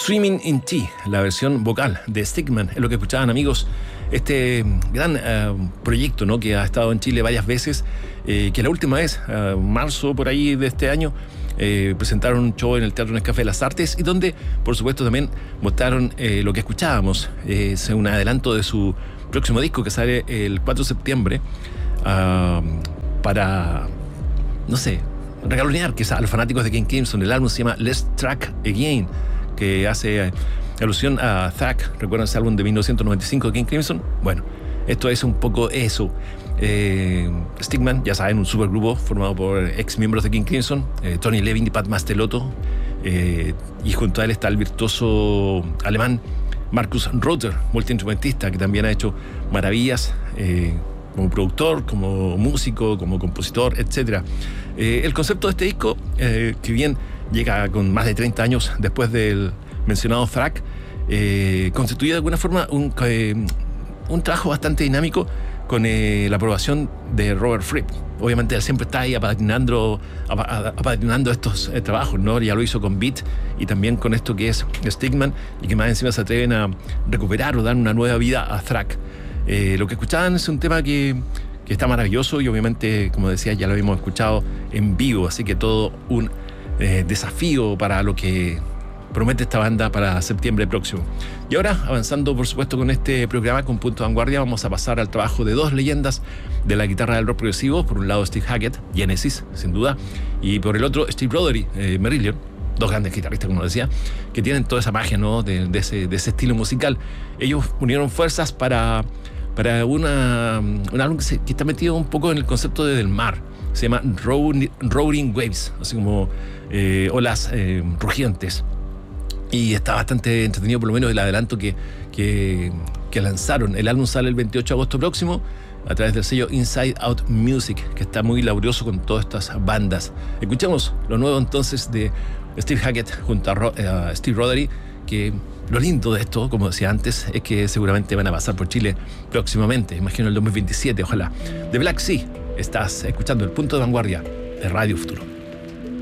Swimming in Tea, la versión vocal de Stickman, es lo que escuchaban, amigos. Este gran proyecto, ¿no?, que ha estado en Chile varias veces, que la última vez, marzo por ahí de este año, presentaron un show en el Teatro Nescafé de las Artes, y donde, por supuesto, también mostraron lo que escuchábamos. Es un adelanto de su próximo disco que sale el 4 de septiembre, para, no sé, regalonear quizá a los fanáticos de King Crimson. El álbum se llama Let's Track Again, que hace alusión a Thrack. ¿Recuerdan ese álbum de 1995 de King Crimson? Bueno, esto es un poco eso. Stickman, ya saben, un supergrupo formado por ex miembros de King Crimson, Tony Levin y Pat Mastelotto, y junto a él está el virtuoso alemán Markus Rother, multiinstrumentista, que también ha hecho maravillas como productor, como músico, como compositor, etc. El concepto de este disco, que bien llega con más de 30 años después del mencionado Thrack, constituye de alguna forma un trabajo bastante dinámico, con la aprobación de Robert Fripp. Obviamente él siempre está ahí apadrinando estos trabajos, ¿no? Ya lo hizo con Beat y también con esto que es Stickman, y que más encima se atreven a recuperar o dar una nueva vida a Thrack. Lo que escuchaban es un tema que está maravilloso, y obviamente, como decía, ya lo habíamos escuchado en vivo, así que todo un desafío para lo que promete esta banda para septiembre próximo. Y ahora, avanzando por supuesto con este programa con Punto de Vanguardia, vamos a pasar al trabajo de dos leyendas de la guitarra del rock progresivo. Por un lado, Steve Hackett, Genesis, sin duda, y por el otro, Steve Rothery, Marillion. Dos grandes guitarristas, como decía, que tienen toda esa magia, ¿no?, de ese estilo musical. Ellos unieron fuerzas para un álbum que está metido un poco en el concepto del mar. Se llama Roaring Waves, así como olas rugientes. Y está bastante entretenido, por lo menos el adelanto que lanzaron. El álbum sale el 28 de agosto próximo a través del sello Inside Out Music, que está muy laborioso con todas estas bandas. Escuchamos lo nuevo entonces de Steve Hackett junto a Steve Rothery, que lo lindo de esto, como decía antes, es que seguramente van a pasar por Chile próximamente, imagino el 2027, ojalá. De Black Sea, estás escuchando el Punto de Vanguardia de Radio Futuro.